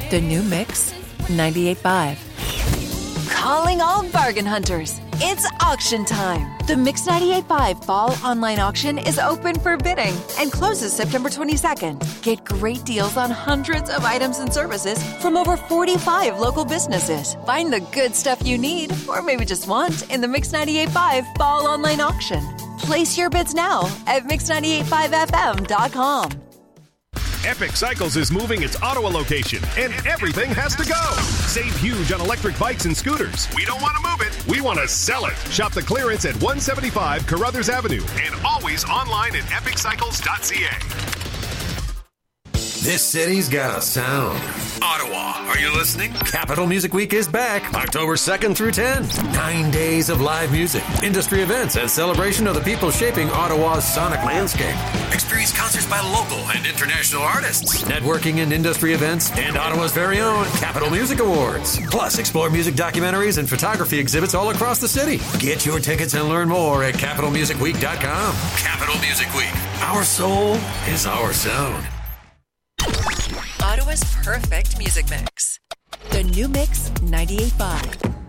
The new Mix 98.5. Calling all bargain hunters. It's auction time. The Mix 98.5 Fall Online Auction is open for bidding and closes September 22nd. Get great deals on hundreds of items and services from over 45 local businesses. Find the good stuff you need, or maybe just want, in the Mix 98.5 Fall Online Auction. Place your bids now at mix985fm.com. Epic Cycles is moving its Ottawa location, and everything has to go. Save huge on electric bikes and scooters. We don't want to move it. We want to sell it. Shop the clearance at 175 Carruthers Avenue and always online at epiccycles.ca. This city's got a sound. Ottawa, are you listening? Capital Music Week is back, October 2nd through 10. 9 days of live music, industry events, and celebration of the people shaping Ottawa's sonic landscape. Experience concerts by local and international artists, networking and industry events, and Ottawa's very own Capital Music Awards. Plus, explore music documentaries and photography exhibits all across the city. Get your tickets and learn more at capitalmusicweek.com. Capital Music Week. Our soul is our sound. Ottawa's perfect music mix. The new Mix 98.5.